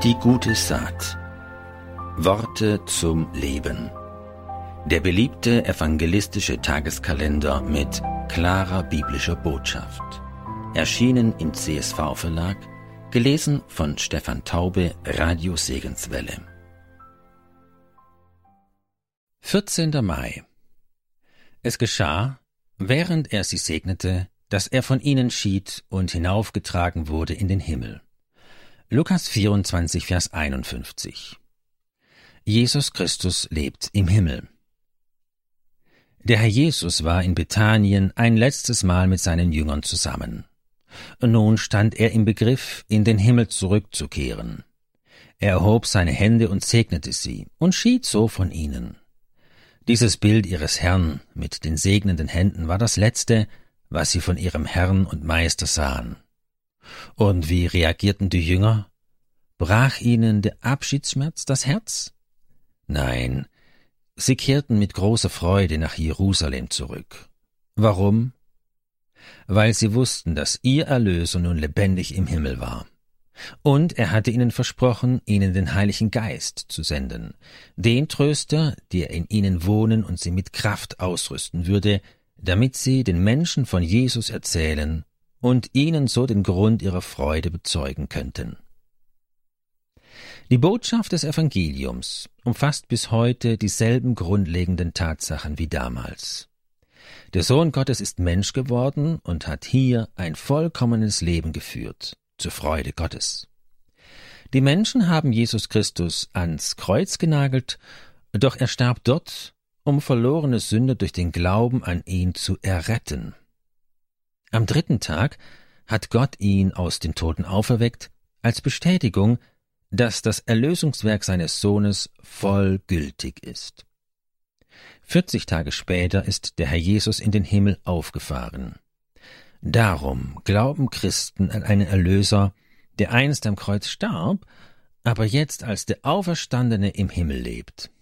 Die gute Saat. Worte zum Leben. Der beliebte evangelistische Tageskalender mit klarer biblischer Botschaft. Erschienen im CSV-Verlag, gelesen von Stefan Taube, Radio Segenswelle. 14. Mai. Es geschah, während er sie segnete, dass er von ihnen schied und hinaufgetragen wurde in den Himmel. Lukas 24, Vers 51. Jesus Christus lebt im Himmel. Der Herr Jesus war in Bethanien ein letztes Mal mit seinen Jüngern zusammen. Nun stand er im Begriff, in den Himmel zurückzukehren. Er erhob seine Hände und segnete sie und schied so von ihnen. Dieses Bild ihres Herrn mit den segnenden Händen war das Letzte, was sie von ihrem Herrn und Meister sahen. Und wie reagierten die Jünger? Brach ihnen der Abschiedsschmerz das Herz? Nein, sie kehrten mit großer Freude nach Jerusalem zurück. Warum? Weil sie wussten, dass ihr Erlöser nun lebendig im Himmel war. Und er hatte ihnen versprochen, ihnen den Heiligen Geist zu senden, den Tröster, der in ihnen wohnen und sie mit Kraft ausrüsten würde, damit sie den Menschen von Jesus erzählen und ihnen so den Grund ihrer Freude bezeugen könnten. Die Botschaft des Evangeliums umfasst bis heute dieselben grundlegenden Tatsachen wie damals. Der Sohn Gottes ist Mensch geworden und hat hier ein vollkommenes Leben geführt, zur Freude Gottes. Die Menschen haben Jesus Christus ans Kreuz genagelt, doch er starb dort, um verlorene Sünder durch den Glauben an ihn zu erretten. Am 3. Tag hat Gott ihn aus den Toten auferweckt, als Bestätigung, dass das Erlösungswerk seines Sohnes voll gültig ist. 40 Tage später ist der Herr Jesus in den Himmel aufgefahren. Darum glauben Christen an einen Erlöser, der einst am Kreuz starb, aber jetzt als der Auferstandene im Himmel lebt.